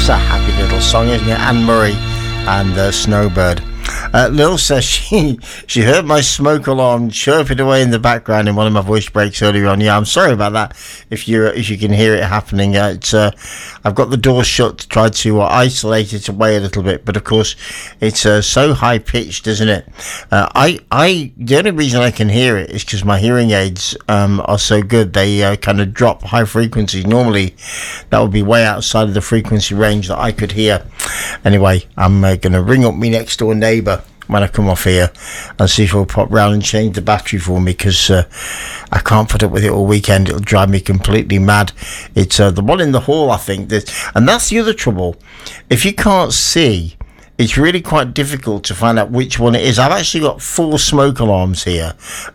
It's a happy little song, isn't it? Anne Murray and Snowbird. Lil says she heard my smoke alarm chirping away in the background in one of my voice breaks earlier on. Yeah, I'm sorry about that. If you can hear it happening, I've got the door shut to try to isolate it away a little bit. But of course, it's so high pitched, isn't it? The only reason I can hear it is because my hearing aids are so good. They kind of drop high frequencies. Normally, that would be way outside of the frequency range that I could hear. Anyway, I'm going to ring up my next door neighbour when I come off here and see if he'll pop round and change the battery for me, because I can't put up with it all weekend. It'll drive me completely mad. It's the one in the hall, I think, and that's the other trouble. If you can't see, it's really quite difficult to find out which one it is. I've actually got 4 smoke alarms here.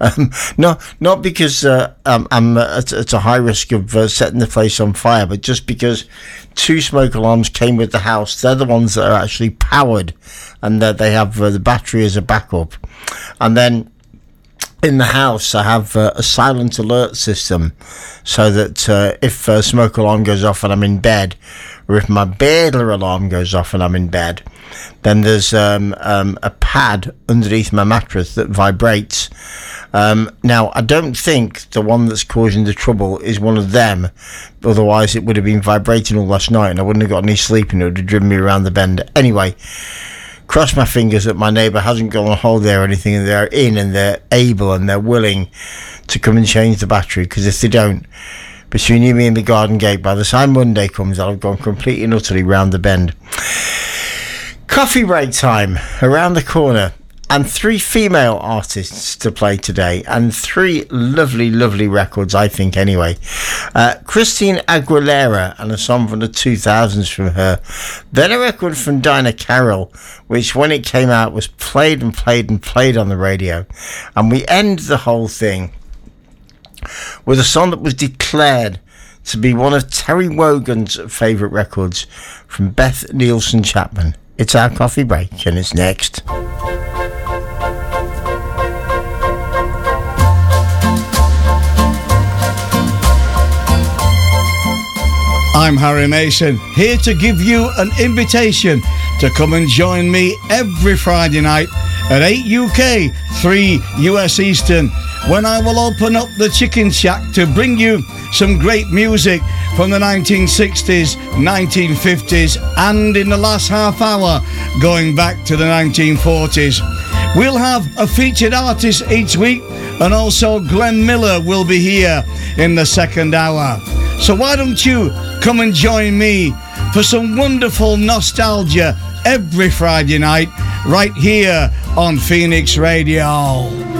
Not because I'm at a high risk of setting the place on fire, but just because 2 smoke alarms came with the house. They're the ones that are actually powered, and that they have the battery as a backup. And then in the house, I have a silent alert system, so that if a smoke alarm goes off and I'm in bed, or if my burglar alarm goes off and I'm in bed, then there's a pad underneath my mattress that vibrates. Now, I don't think the one that's causing the trouble is one of them. Otherwise, it would have been vibrating all last night and I wouldn't have got any sleep, and it would have driven me around the bend. Anyway, cross my fingers that my neighbour hasn't gone on holiday or anything, and they're in and they're able and they're willing to come and change the battery, because if they don't, between you, me and the garden gate, by the time Monday comes, I'll have gone completely and utterly round the bend. Coffee break time around the corner, and 3 female artists to play today, and 3 lovely, lovely records, I think, anyway. Christine Aguilera and a song from the 2000s from her. Then a record from Dinah Carroll, which when it came out was played and played and played on the radio. And we end the whole thing with a song that was declared to be one of Terry Wogan's favourite records, from Beth Nielsen Chapman. It's our coffee break, and it's next. I'm Harry Mason, here to give you an invitation to come and join me every Friday night at 8 UK, 3 US Eastern, when I will open up the Chicken Shack to bring you some great music from the 1960s, 1950s, and in the last half hour, going back to the 1940s. We'll have a featured artist each week, and also Glenn Miller will be here in the second hour. So why don't you come and join me for some wonderful nostalgia every Friday night, right here on Phoenix Radio.